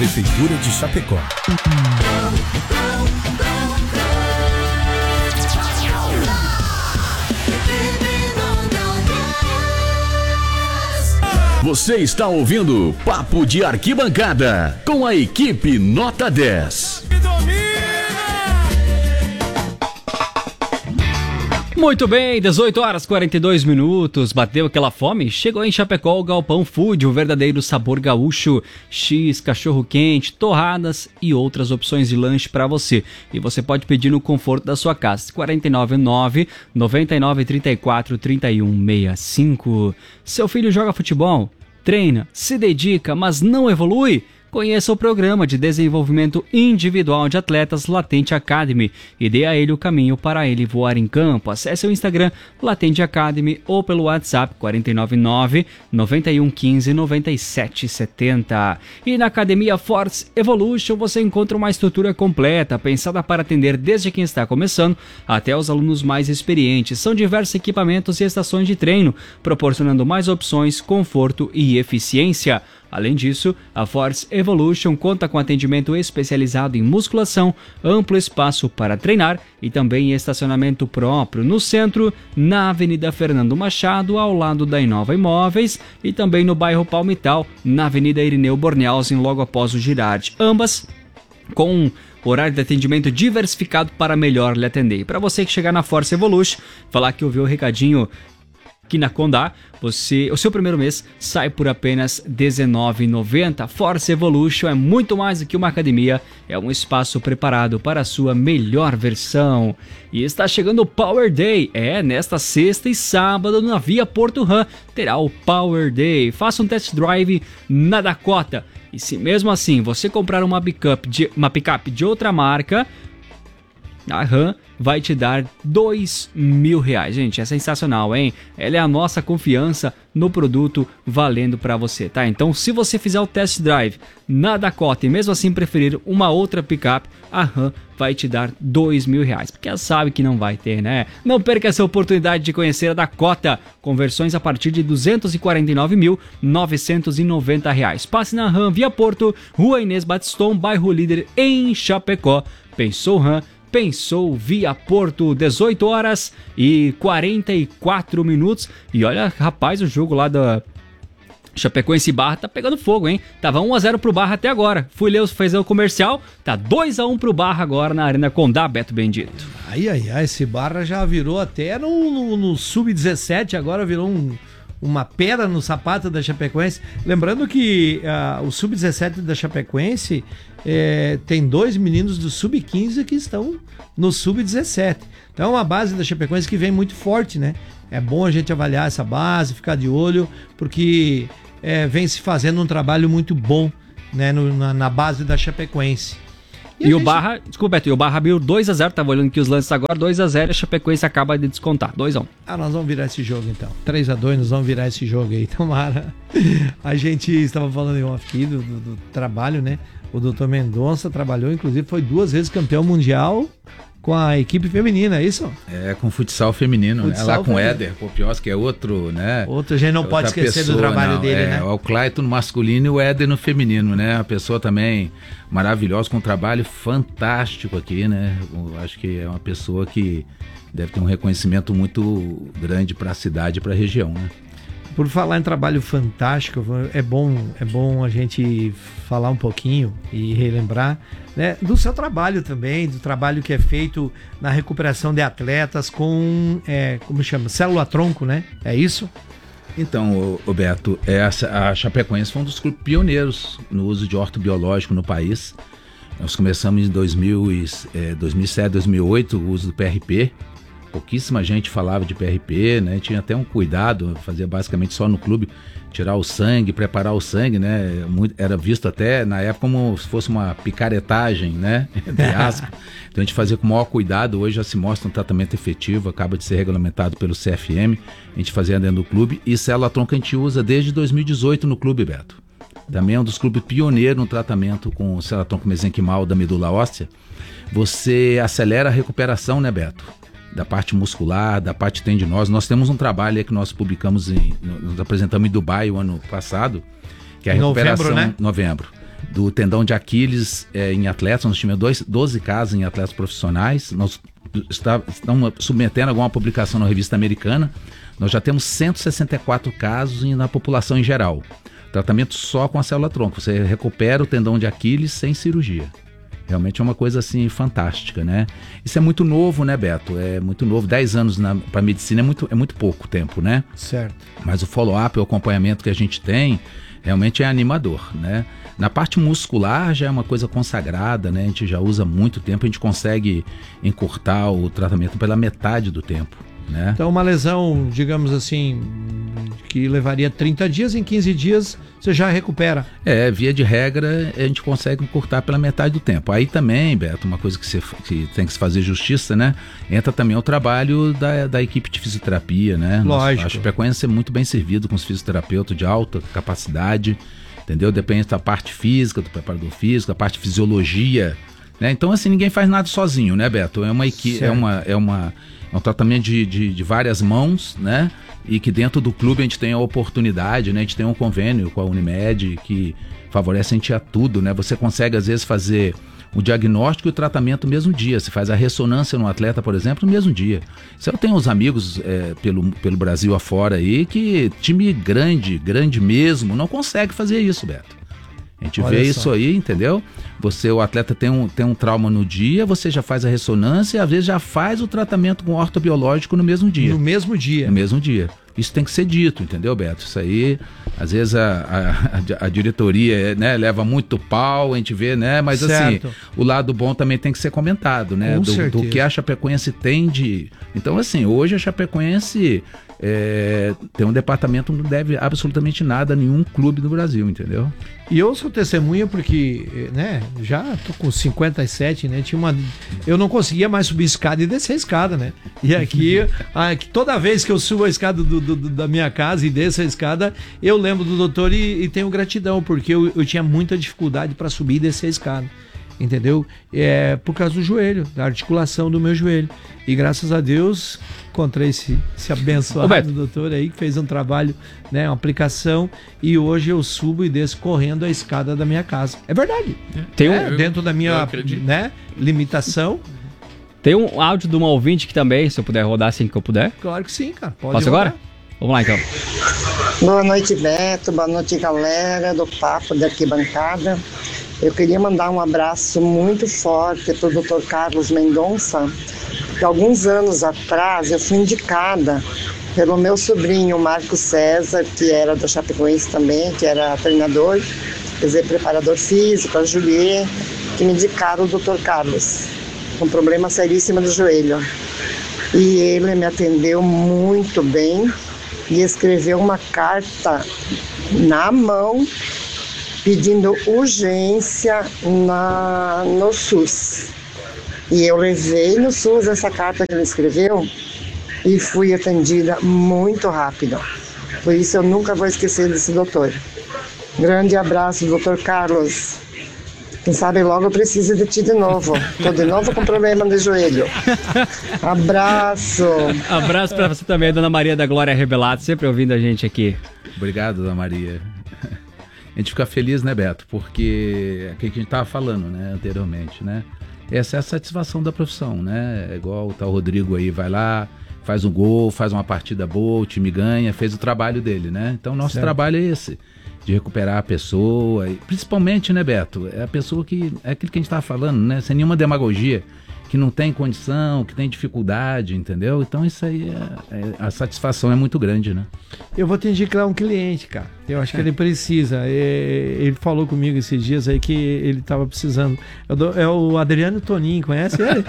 Prefeitura de Chapecó. Você está ouvindo Papo de Arquibancada com a equipe Nota 10. Muito bem, 18 horas 42 minutos, bateu aquela fome? Chegou em Chapecó o Galpão Food, um verdadeiro sabor gaúcho, X, cachorro-quente, torradas e outras opções de lanche para você. E você pode pedir no conforto da sua casa, 499-9934-3165. Seu filho joga futebol? Treina, se dedica, mas não evolui? Conheça o programa de desenvolvimento individual de atletas Latente Academy e dê a ele o caminho para ele voar em campo. Acesse o Instagram Latente Academy ou pelo WhatsApp 499-9115-9770. E na Academia Force Evolution você encontra uma estrutura completa, pensada para atender desde quem está começando até os alunos mais experientes. São diversos equipamentos e estações de treino, proporcionando mais opções, conforto e eficiência. Além disso, a Force Evolution conta com atendimento especializado em musculação, amplo espaço para treinar e também estacionamento próprio no centro, na Avenida Fernando Machado, ao lado da Inova Imóveis, e também no bairro Palmital, na Avenida Irineu Bornhausen, logo após o Girardi. Ambas com horário de atendimento diversificado para melhor lhe atender. E para você que chegar na Force Evolution, falar que ouviu o recadinho aqui na Condá, o seu primeiro mês sai por apenas R$19,90. Force Evolution é muito mais do que uma academia, é um espaço preparado para a sua melhor versão. E está chegando o Power Day, nesta sexta e sábado na Via Porto Ram terá o Power Day. Faça um test drive na Dakota. E se mesmo assim você comprar uma picape de outra marca, a Ram vai te dar R$2.000. Gente, é sensacional, hein? Ela é a nossa confiança no produto valendo para você, tá? Então, se você fizer o test drive na Dakota e mesmo assim preferir uma outra picape, a Ram vai te dar R$2.000, porque ela sabe que não vai ter, né? Não perca essa oportunidade de conhecer a Dakota, com versões a partir de R$249.990. Passe na Ram Via Porto, Rua Inês Batiston, bairro Líder, em Chapecó. Pensou Ram? Pensou Via Porto, 18 horas e 44 minutos. E olha, rapaz, o jogo lá da Chapecoense Barra tá pegando fogo, hein? Tava 1-0 pro Barra até agora. Fui fazer o comercial, tá 2-1 pro Barra agora na Arena Condá, Beto Bendito. Esse Barra já virou até no Sub-17, agora virou uma pedra no sapato da Chapecoense. Lembrando que o Sub-17 da Chapecoense tem 2 meninos do Sub-15 que estão no Sub-17. Então é uma base da Chapecoense que vem muito forte, né? É bom a gente avaliar essa base, ficar de olho, porque vem se fazendo um trabalho muito bom, né, na base da Chapecoense. E o Barra, desculpa, Beto, o Barra abriu 2-0, tava olhando aqui os lances agora, 2-0, a Chapecoense acaba de descontar, 2-1. Nós vamos virar esse jogo então, 3-2, nós vamos virar esse jogo aí, tomara. A gente estava falando aqui do trabalho, né, o Dr. Mendonça trabalhou, inclusive foi 2 vezes campeão mundial com a equipe feminina, é isso? Com futsal feminino, né? Lá com o Éder Popiós, que é outro, né? Outro, a gente não pode esquecer pessoa, do trabalho dele, né? O Clayton no masculino e o Éder no feminino, né? A pessoa também maravilhosa, com um trabalho fantástico aqui, né? Eu acho que é uma pessoa que deve ter um reconhecimento muito grande para a cidade e para a região, né? Por falar em trabalho fantástico, é bom a gente falar um pouquinho e relembrar, né, do seu trabalho também, do trabalho que é feito na recuperação de atletas com, como chama? Célula-tronco, né? É isso? Então, Beto, a Chapecoense foi um dos clubes pioneiros no uso de ortobiológico no país. Nós começamos em 2007, 2008, o uso do PRP. Pouquíssima gente falava de PRP, né? Tinha até um cuidado, fazia basicamente só no clube, tirar o sangue, preparar o sangue, né? Era visto até na época como se fosse uma picaretagem, né? Entre aspas. Então a gente fazia com o maior cuidado. Hoje já se mostra um tratamento efetivo, acaba de ser regulamentado pelo CFM. A gente fazia dentro do clube e célula-tronco a gente usa desde 2018 no clube, Beto. Também é um dos clubes pioneiros no tratamento com célula-tronco mesenquimal da medula óssea. Você acelera a recuperação, né, Beto? Da parte muscular, da parte tendinosa. Nós temos um trabalho aí que nós publicamos, nós apresentamos em Dubai o ano passado, que é a recuperação... Novembro, né? Novembro. do tendão de Aquiles em atletas. Nós tínhamos 12 casos em atletas profissionais. Nós estamos submetendo alguma publicação na revista americana. Nós já temos 164 casos na população em geral. Tratamento só com a célula-tronco. Você recupera o tendão de Aquiles sem cirurgia. Realmente é uma coisa assim fantástica, né? Isso é muito novo, né, Beto? É muito novo. 10 anos para medicina é muito pouco tempo, né? Certo. Mas o follow-up, o acompanhamento que a gente tem, realmente é animador, né? Na parte muscular já é uma coisa consagrada, né? A gente já usa muito tempo, a gente consegue encurtar o tratamento pela metade do tempo, né? Então uma lesão, digamos assim, que levaria 30 dias, em 15 dias você já recupera. Via de regra, a gente consegue encurtar pela metade do tempo. Aí também, Beto, uma coisa que tem que se fazer justiça, né? Entra também o trabalho da equipe de fisioterapia, né? Lógico. A Chapecoense é muito bem servido com os fisioterapeutas de alta capacidade, entendeu? Depende da parte física, do preparador físico, da parte de fisiologia, né? Então, assim, ninguém faz nada sozinho, né, Beto? É uma equipe, é um tratamento de várias mãos, né? E que dentro do clube a gente tem a oportunidade, né? A gente tem um convênio com a Unimed que favorece a gente a tudo, né? Você consegue, às vezes, fazer o diagnóstico e o tratamento no mesmo dia. Você faz a ressonância no atleta, por exemplo, no mesmo dia. Eu tenho uns amigos pelo Brasil afora aí que time grande mesmo, não consegue fazer isso, Beto. A gente vê isso aí, entendeu? O atleta tem um trauma no dia, você já faz a ressonância e às vezes já faz o tratamento com ortobiológico no mesmo dia. No mesmo dia. No mesmo dia. Isso tem que ser dito, entendeu, Beto? Isso aí, às vezes a diretoria, né, leva muito pau, a gente vê, né? Mas certo. Assim, o lado bom também tem que ser comentado, né? Do que a Chapecoense tem de... Então, assim, hoje a Chapecoense tem um departamento que não deve absolutamente nada a nenhum clube do Brasil, entendeu? E eu sou testemunha porque, né, já tô com 57, né, eu não conseguia mais subir escada e descer a escada, né, e aqui, toda vez que eu subo a escada da minha casa e desço a escada, eu lembro do doutor e tenho gratidão, porque eu tinha muita dificuldade para subir e descer a escada, entendeu? Por causa do joelho, da articulação do meu joelho, e graças a Deus encontrei esse abençoado doutor aí que fez um trabalho, né, uma aplicação, e hoje eu subo e desço correndo a escada da minha casa. É verdade. Dentro da minha, né, limitação. Tem um áudio de uma ouvinte que também, se eu puder rodar assim que eu puder. Claro que sim, cara. Posso agora? Vamos lá, então. Boa noite, Beto. Boa noite, galera do Papo da Arquibancada. Eu queria mandar um abraço muito forte para o Dr. Carlos Mendonça, que alguns anos atrás eu fui indicada pelo meu sobrinho Marco César, que era da Chapecoense também, que era treinador, quer dizer, preparador físico, a Juliet, que me indicaram o Dr. Carlos, com problema seríssimo do joelho. E ele me atendeu muito bem e escreveu uma carta na mão pedindo urgência no SUS. E eu levei no SUS essa carta que ele escreveu e fui atendida muito rápido. Por isso eu nunca vou esquecer desse doutor. Grande abraço, doutor Carlos. Quem sabe logo eu preciso de ti de novo. Tô de novo com problema de joelho. Abraço. Abraço pra você também, Dona Maria da Glória Rebelato, sempre ouvindo a gente aqui. Obrigado, Dona Maria. A gente fica feliz, né, Beto? Porque é aquilo que a gente estava falando, né, anteriormente, né? Essa é a satisfação da profissão, né? É igual tá o Rodrigo aí, vai lá, faz um gol, faz uma partida boa, o time ganha, fez o trabalho dele, né? Então, nosso trabalho é esse, de recuperar a pessoa, e principalmente, né, Beto? É a pessoa que, é aquilo que a gente estava falando, né? Sem nenhuma demagogia, que não tem condição, que tem dificuldade, entendeu? Então isso aí, a satisfação é muito grande, né? Eu vou te indicar um cliente, cara. Eu acho que ele precisa. Ele falou comigo esses dias aí que ele estava precisando. É o Adriano Toninho, conhece ele?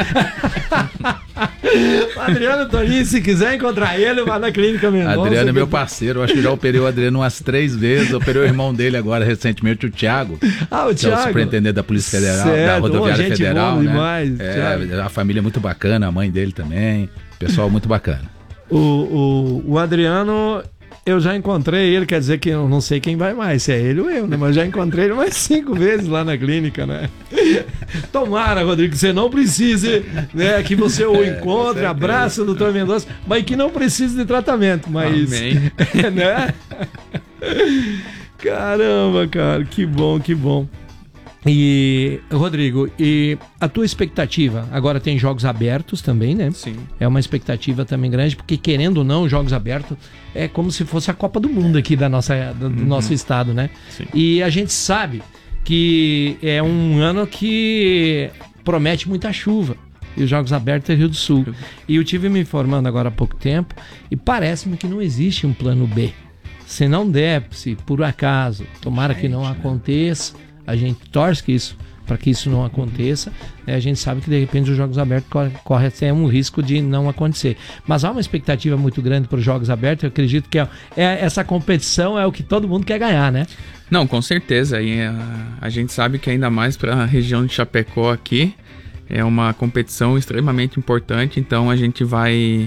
O Adriano Toninho, se quiser encontrar ele, vai na Clínica Mendonça. Adriano é meu parceiro, eu acho que já operei o Adriano umas 3 vezes. Operei o irmão dele agora recentemente, o Thiago. O Thiago. É o superintendente da Polícia Federal, da Rodoviária Federal, né? Demais, a família é muito bacana, a mãe dele também. Pessoal muito bacana. O Adriano, eu já encontrei ele, quer dizer que eu não sei quem vai mais, se é ele ou eu, né? Mas já encontrei ele mais 5 vezes lá na clínica, né? Tomara, Rodrigo, que você não precise, né? Que você o encontre, abraça o doutor Mendonça, mas que não precise de tratamento, mas... Amém. Né? Caramba, cara, que bom, que bom. E, Rodrigo, e a tua expectativa? Agora tem jogos abertos também, né? Sim. É uma expectativa também grande, porque querendo ou não, jogos abertos é como se fosse a Copa do Mundo aqui do nosso estado, né? Sim. E a gente sabe que é um ano que promete muita chuva. E os Jogos Abertos é Rio do Sul. E eu tive me informando agora há pouco tempo e parece-me que não existe um plano B. Se não der, se por acaso, tomara que não aconteça, a gente torce para que isso não aconteça, né? A gente sabe que de repente os Jogos Abertos corre até um risco de não acontecer. Mas há uma expectativa muito grande para os Jogos Abertos. Eu acredito que essa competição é o que todo mundo quer ganhar, né? Não, com certeza. E a gente sabe que ainda mais para a região de Chapecó aqui, é uma competição extremamente importante, então a gente vai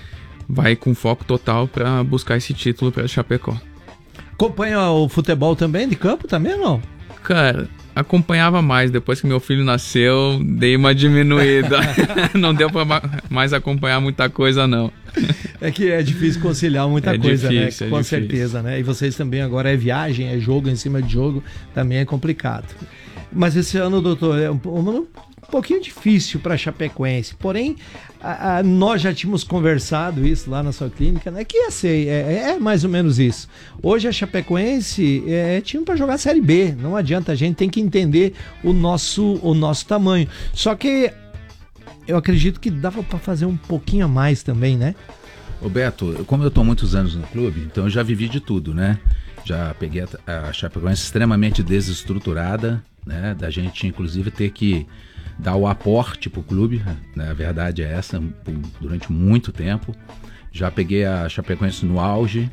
com foco total para buscar esse título para Chapecó. Acompanha o futebol também, de campo também ou não? Cara, acompanhava mais. Depois que meu filho nasceu, dei uma diminuída. Não deu para mais acompanhar muita coisa, não. É que é difícil conciliar muita coisa, difícil, né? Com certeza, né? E vocês também agora é viagem, é jogo em cima de jogo, também é complicado. Mas esse ano, doutor, é um pouquinho difícil para Chapecoense. Porém, nós já tínhamos conversado isso lá na sua clínica, né? Que é mais ou menos isso. Hoje a Chapecoense é time para jogar Série B. Não adianta, a gente tem que entender o nosso tamanho. Só que eu acredito que dava para fazer um pouquinho a mais também, né? Roberto, como eu estou muitos anos no clube, então eu já vivi de tudo, né? Já peguei a Chapecoense extremamente desestruturada, né? Da gente, inclusive, ter que dar o aporte para o clube, né? A verdade é essa, durante muito tempo. Já peguei a Chapecoense no auge,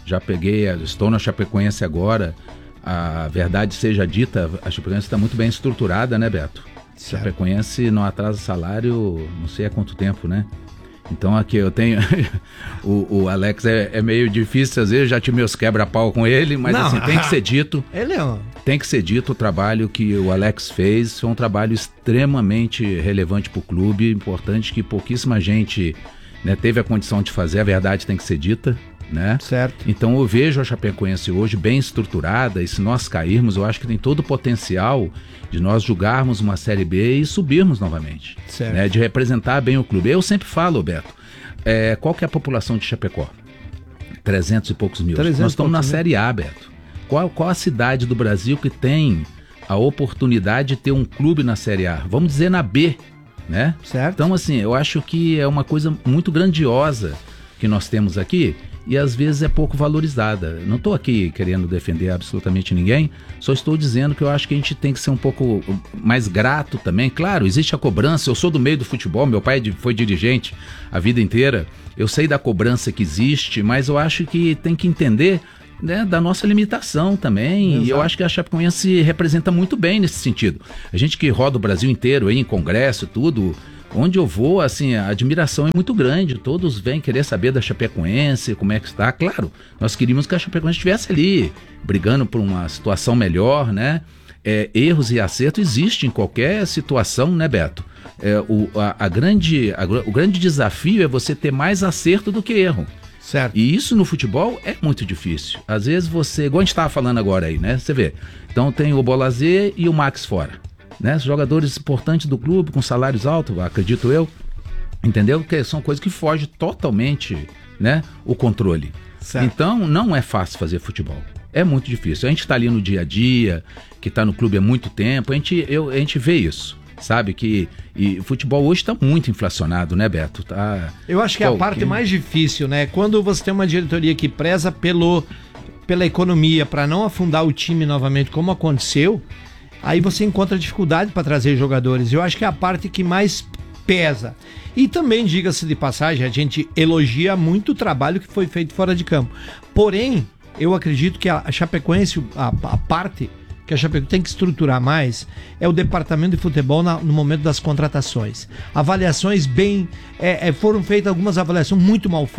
estou na Chapecoense agora. A verdade seja dita, a Chapecoense está muito bem estruturada, né, Beto? Certo. Chapecoense não atrasa salário, não sei há quanto tempo, né? Então aqui eu tenho o Alex é meio difícil, às vezes já tive meus quebra-pau com ele, mas não, assim, tem que ser dito. Ele é Tem que ser dito o trabalho que o Alex fez, foi um trabalho extremamente relevante para o clube, importante que pouquíssima gente, né, teve a condição de fazer, a verdade tem que ser dita, né? Certo. Então eu vejo a Chapecoense hoje bem estruturada e se nós cairmos, eu acho que tem todo o potencial de nós jogarmos uma Série B e subirmos novamente, certo, né, de representar bem o clube. Eu sempre falo, Beto, qual que é a população de Chapecó? 300 e poucos mil. Nós estamos na Série A, Beto. Qual a cidade do Brasil que tem a oportunidade de ter um clube na Série A? Vamos dizer na B, né? Certo. Então, assim, eu acho que é uma coisa muito grandiosa que nós temos aqui e às vezes é pouco valorizada. Não estou aqui querendo defender absolutamente ninguém, só estou dizendo que eu acho que a gente tem que ser um pouco mais grato também. Claro, existe a cobrança, eu sou do meio do futebol, meu pai foi dirigente a vida inteira, eu sei da cobrança que existe, mas eu acho que tem que entender, né, da nossa limitação também. Exato. E eu acho que a Chapecoense representa muito bem nesse sentido. A gente que roda o Brasil inteiro aí em congresso e tudo, onde eu vou, assim, a admiração é muito grande, todos vêm querer saber da Chapecoense, como é que está. Claro, nós queríamos que a Chapecoense estivesse ali, brigando por uma situação melhor, né? Erros e acertos existem em qualquer situação, né, Beto? O grande desafio é você ter mais acerto do que erro. Certo. E isso no futebol é muito difícil. Às vezes você, igual a gente estava falando agora aí, né? Você vê, então tem o Bolazê e o Max fora, né? Jogadores importantes do clube, com salários altos, acredito eu, entendeu? Que são coisas que fogem totalmente, né, o controle. Certo. Então não é fácil fazer futebol, é muito difícil. A gente está ali no dia a dia, que está no clube há muito tempo, a gente vê isso, sabe? E futebol hoje está muito inflacionado, né, Beto? Eu acho que é a parte mais difícil, né? Quando você tem uma diretoria que preza pela economia, para não afundar o time novamente, como aconteceu, aí você encontra dificuldade para trazer jogadores. Eu acho que é a parte que mais pesa. E também, diga-se de passagem, a gente elogia muito o trabalho que foi feito fora de campo. Porém, eu acredito que a Chapecoense, a parte que a Chapecoense tem que estruturar mais é o departamento de futebol no momento das contratações. Avaliações foram feitas algumas avaliações muito mal feitas.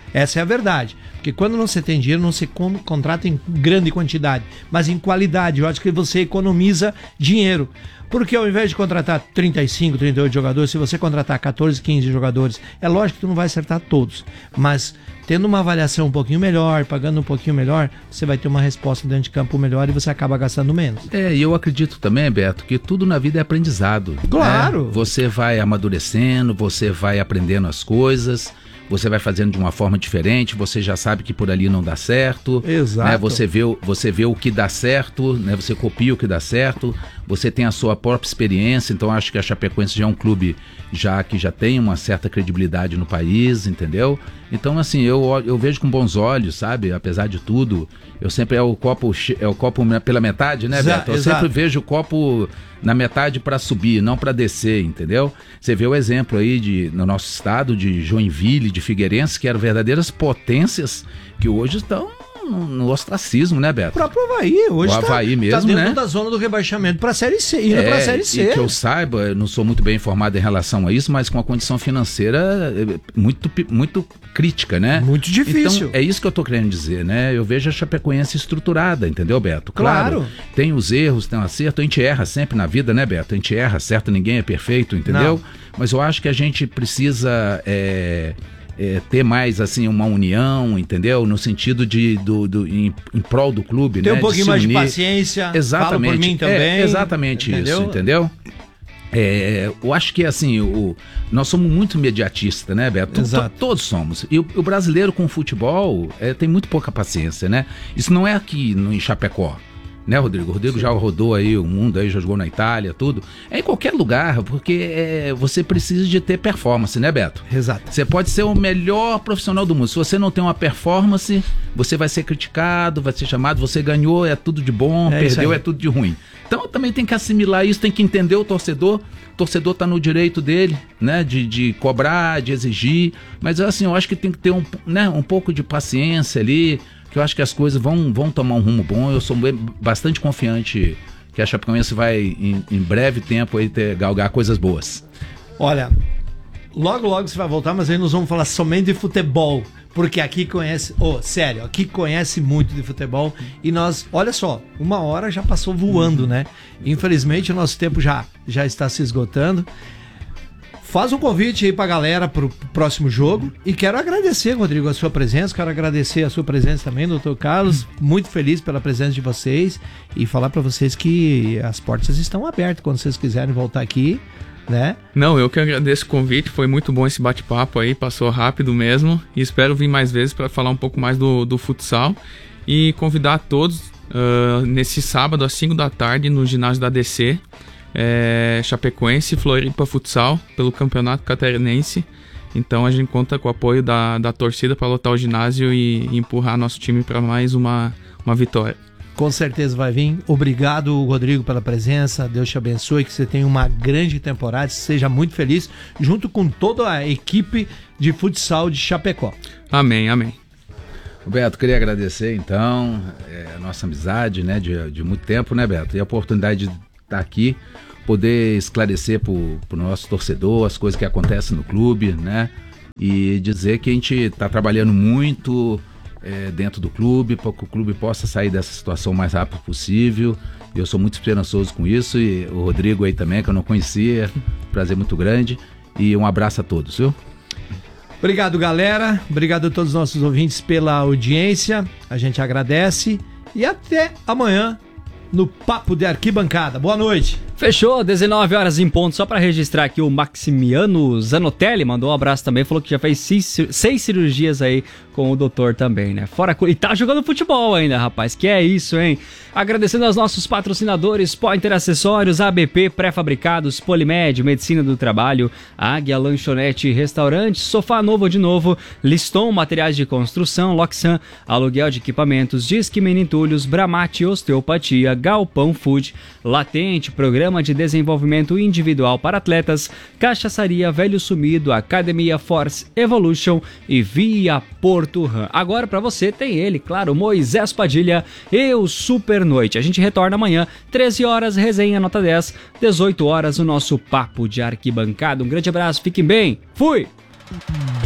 Essa é a verdade. Porque quando não se tem dinheiro, não se contrata em grande quantidade, mas em qualidade. Eu acho que você economiza dinheiro. Porque ao invés de contratar 35, 38 jogadores, se você contratar 14, 15 jogadores, é lógico que tu não vai acertar todos. Mas tendo uma avaliação um pouquinho melhor, pagando um pouquinho melhor, você vai ter uma resposta dentro de campo melhor e você acaba gastando menos. E eu acredito também, Beto, que tudo na vida é aprendizado. Claro! Né? Você vai amadurecendo, você vai aprendendo as coisas, você vai fazendo de uma forma diferente, você já sabe que por ali não dá certo. Exato. Né? Você vê o que dá certo, né? Você copia o que dá certo, você tem a sua própria experiência, então acho que a Chapecoense já é um clube que já tem uma certa credibilidade no país, entendeu? Então, assim, eu vejo com bons olhos, sabe? Apesar de tudo, eu sempre é o copo pela metade, né, Beto? Eu sempre vejo o copo na metade para subir, não para descer, entendeu? Você vê o exemplo aí no nosso estado de Joinville, de Figueirense, que eram verdadeiras potências que hoje estão no ostracismo, né, Beto? O próprio Avaí, hoje o Avaí mesmo, tá dentro, né? da zona do rebaixamento para a Série C, indo para a Série C. E que eu saiba, eu não sou muito bem informado em relação a isso, mas com a condição financeira muito crítica, né? Muito difícil. Então, é isso que eu tô querendo dizer, né? Eu vejo a Chapecoense estruturada, entendeu, Beto? Claro. Tem os erros, tem o acerto, a gente erra sempre na vida, né, Beto? A gente erra, certo? Ninguém é perfeito, entendeu? Não. Mas eu acho que a gente precisa ter mais, assim, uma união, entendeu? No sentido em prol do clube, ter né? Um pouquinho mais de paciência. Exatamente. Fala por mim também. Exatamente isso, entendeu? Eu acho que, assim, nós somos muito imediatistas, né, Beto? Todos somos. E o brasileiro com o futebol tem muito pouca paciência, né? Isso não é aqui em Chapecó. Né, Rodrigo? O Rodrigo já rodou aí o mundo, aí já jogou na Itália, tudo. É em qualquer lugar, porque você precisa de ter performance, né, Beto? Exato. Você pode ser o melhor profissional do mundo. Se você não tem uma performance, você vai ser criticado, vai ser chamado, você ganhou, é tudo de bom, perdeu, é tudo de ruim. Então também tem que assimilar isso, tem que entender o torcedor. O torcedor tá no direito dele, né, de cobrar, de exigir. Mas assim, eu acho que tem que ter um pouco de paciência ali, que eu acho que as coisas vão tomar um rumo bom. Eu sou bastante confiante que a Chapecoense vai, em breve tempo, aí galgar coisas boas. Olha, logo você vai voltar, mas aí nós vamos falar somente de futebol, porque aqui conhece, sério, aqui conhece muito de futebol e nós, olha só, 1 hora já passou voando, né? Infelizmente o nosso tempo já está se esgotando. Faz um convite aí pra galera pro próximo jogo e quero agradecer, Rodrigo, a sua presença, quero agradecer a sua presença também, doutor Carlos, muito feliz pela presença de vocês e falar pra vocês que as portas estão abertas quando vocês quiserem voltar aqui, né? Não, eu que agradeço o convite, foi muito bom esse bate-papo aí, passou rápido mesmo e espero vir mais vezes para falar um pouco mais do futsal e convidar a todos nesse sábado às 5 da tarde no ginásio da DC, Chapecoense e Floripa Futsal pelo Campeonato Catarinense. Então a gente conta com o apoio da torcida para lotar o ginásio e empurrar nosso time para mais uma vitória. Com certeza vai vir. Obrigado, Rodrigo, pela presença. Deus te abençoe, que você tenha uma grande temporada, seja muito feliz, junto com toda a equipe de futsal de Chapecó. Amém, amém. Beto, queria agradecer então a nossa amizade, né, de muito tempo, né, Beto? E a oportunidade de estar aqui, poder esclarecer para o nosso torcedor as coisas que acontecem no clube, né? E dizer que a gente está trabalhando muito dentro do clube, para que o clube possa sair dessa situação o mais rápido possível. Eu sou muito esperançoso com isso, e o Rodrigo aí também, que eu não conhecia, prazer muito grande, e um abraço a todos, viu? Obrigado, galera, obrigado a todos os nossos ouvintes pela audiência, a gente agradece e até amanhã no Papo de Arquibancada. Boa noite. Fechou, 19 horas em ponto. Só para registrar aqui, o Maximiano Zanotelli mandou um abraço também, falou que já fez 6 cirurgias aí com o doutor também, né? E tá jogando futebol ainda, rapaz, que é isso, hein? Agradecendo aos nossos patrocinadores, Pointer Acessórios, ABP Pré-Fabricados, Polimed, Medicina do Trabalho, Águia Lanchonete Restaurante, Sofá Novo de Novo, Liston Materiais de Construção, Loxan Aluguel de Equipamentos, Disque Menintulhos, Bramate Osteopatia, Galpão Food, Latente Programa de Desenvolvimento Individual para Atletas, Cachaçaria Velho Sumido, Academia Force Evolution e Via Porto Ram. Agora para você tem ele, claro, Moisés Padilha e o Super Noite. A gente retorna amanhã, 13 horas, resenha nota 10, 18 horas, o nosso Papo de Arquibancada. Um grande abraço, fiquem bem, fui!